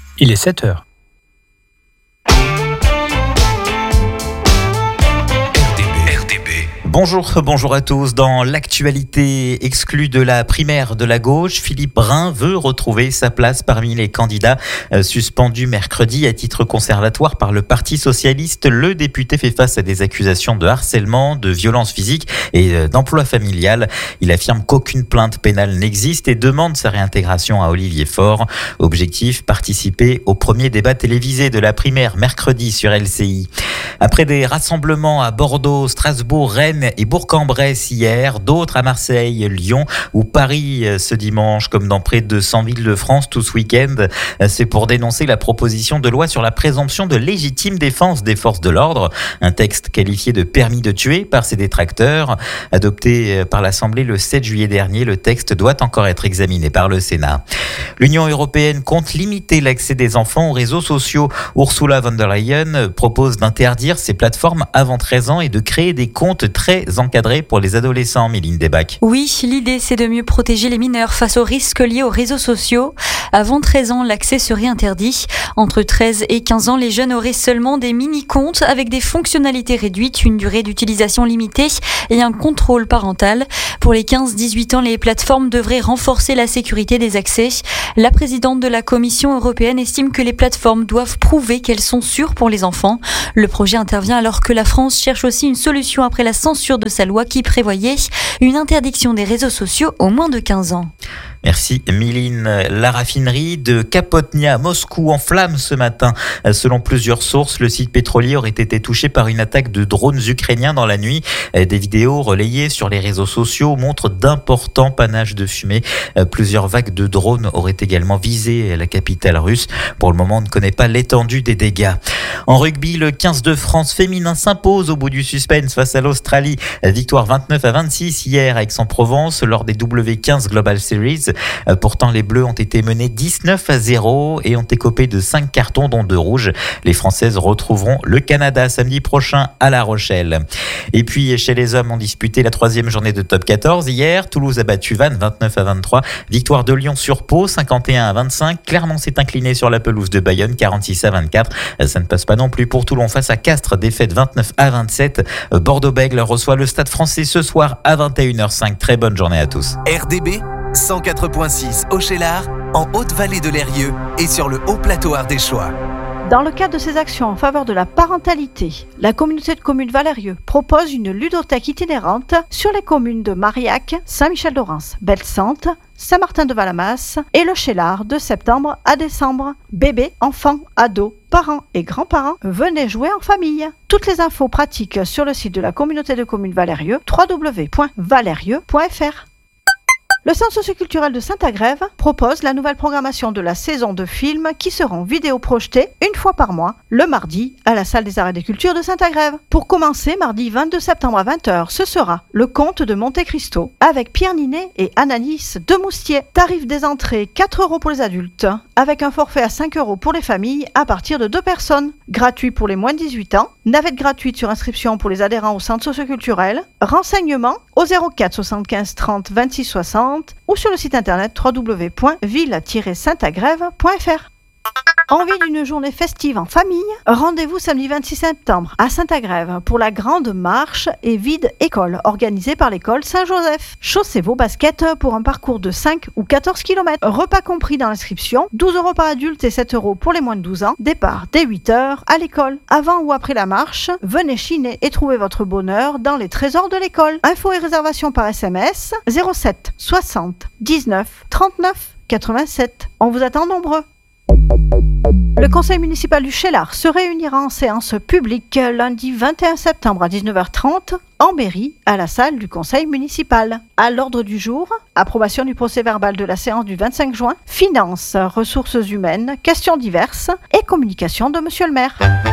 Il est 7 heures. Bonjour à tous. Dans l'actualité exclue de la primaire de la gauche, Philippe Brun veut retrouver sa place parmi les candidats suspendus mercredi à titre conservatoire par le Parti socialiste. Le député fait face à des accusations de harcèlement, de violence physique et d'emploi familial. Il affirme qu'aucune plainte pénale n'existe et demande sa réintégration à Olivier Faure. Objectif, participer au premier débat télévisé de la primaire mercredi sur LCI. Après des rassemblements à Bordeaux, Strasbourg, Rennes et Bourg-en-Bresse hier, d'autres à Marseille, Lyon ou Paris ce dimanche, comme dans près de 100 villes de France tout ce week-end. C'est pour dénoncer la proposition de loi sur la présomption de légitime défense des forces de l'ordre, un texte qualifié de permis de tuer par ses détracteurs. Adopté par l'Assemblée le 7 juillet dernier, le texte doit encore être examiné par le Sénat. L'Union européenne compte limiter l'accès des enfants aux réseaux sociaux. Ursula von der Leyen propose d'interdire ces plateformes avant 13 ans et de créer des comptes très encadrés pour les adolescents, Méline Debac. Oui, l'idée c'est de mieux protéger les mineurs face aux risques liés aux réseaux sociaux. Avant 13 ans, l'accès serait interdit. Entre 13 et 15 ans, les jeunes auraient seulement des mini-comptes avec des fonctionnalités réduites, une durée d'utilisation limitée et un contrôle parental. Pour les 15-18 ans, les plateformes devraient renforcer la sécurité des accès. La présidente de la Commission européenne estime que les plateformes doivent prouver qu'elles sont sûres pour les enfants. Le projet intervient alors que la France cherche aussi une solution après la censure de sa loi qui prévoyait une interdiction des réseaux sociaux aux moins de 15 ans. Merci Méline. La raffinerie de Kapotnia à Moscou en flammes ce matin. Selon plusieurs sources, le site pétrolier aurait été touché par une attaque de drones ukrainiens dans la nuit. Des vidéos relayées sur les réseaux sociaux montrent d'importants panaches de fumée. Plusieurs vagues de drones auraient également visé la capitale russe. Pour le moment, on ne connaît pas l'étendue des dégâts. En rugby, le 15 de France féminin s'impose au bout du suspense face à l'Australie. Victoire 29-26 hier à Aix-en-Provence lors des W15 Global Series. Pourtant, les Bleus ont été menés 19-0 et ont écopé de 5 cartons, dont 2 rouges. Les Françaises retrouveront le Canada samedi prochain à La Rochelle. Et puis, chez les hommes, on disputé la 3e journée de Top 14. Hier, Toulouse a battu Vannes 29-23. Victoire de Lyon sur Pau 51-25. Clermont s'est incliné sur la pelouse de Bayonne 46-24. Ça ne passe pas non plus pour Toulon face à Castres, défaite 29-27. Bordeaux-Bègles reçoit le Stade Français ce soir à 21h05. Très bonne journée à tous. RDB 104.6 au Cheylard, en Haute-Vallée de l'Eyrieux et sur le haut plateau ardéchois. Dans le cadre de ses actions en faveur de la parentalité, la communauté de communes Val'Eyrieux propose une ludothèque itinérante sur les communes de Marillac, Saint-Michel-d'Orance, Belsantes, Saint-Martin-de-Valamas et le Cheylard de septembre à décembre. Bébés, enfants, ados, parents et grands-parents, venez jouer en famille. Toutes les infos pratiques sur le site de la communauté de communes Val'Eyrieux, www.val'eyrieux.fr. Le Centre socioculturel de Saint-Agrève propose la nouvelle programmation de la saison de films qui seront vidéoprojetés une fois par mois, le mardi, à la salle des arts et des cultures de Saint-Agrève. Pour commencer, mardi 22 septembre à 20h, ce sera Le Comte de Monte Cristo, avec Pierre Ninet et Anaïs de Moustier. Tarif des entrées 4 € pour les adultes, avec un forfait à 5 € pour les familles à partir de 2 personnes. Gratuit pour les moins de 18 ans, navette gratuite sur inscription pour les adhérents au Centre socioculturel. Renseignements au 04 75 30 26 60 ou sur le site internet www.ville-saintagrève.fr. Envie d'une journée festive en famille? Rendez-vous samedi 26 septembre à Saint-Agrève pour la grande marche et vide école organisée par l'école Saint-Joseph. Chaussez vos baskets pour un parcours de 5 ou 14 km. Repas compris dans l'inscription, 12 € par adulte et 7 € pour les moins de 12 ans. Départ dès 8 h à l'école. Avant ou après la marche, venez chiner et trouver votre bonheur dans les trésors de l'école. Infos et réservations par SMS 07 60 19 39 87. On vous attend nombreux. Le conseil municipal du Cheylard se réunira en séance publique lundi 21 septembre à 19h30 en mairie à la salle du conseil municipal. À l'ordre du jour, approbation du procès-verbal de la séance du 25 juin, finances, ressources humaines, questions diverses et communication de monsieur le maire.